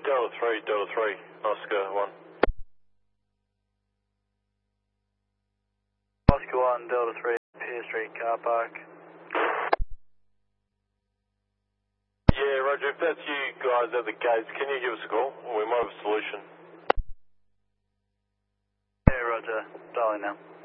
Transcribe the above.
Delta 3, Oscar 1. Oscar 1, Delta 3, Pier Street car park. Yeah, Roger, if that's you guys at the gates, can you give us a call? We might have a solution. Yeah, Roger. Dialing now.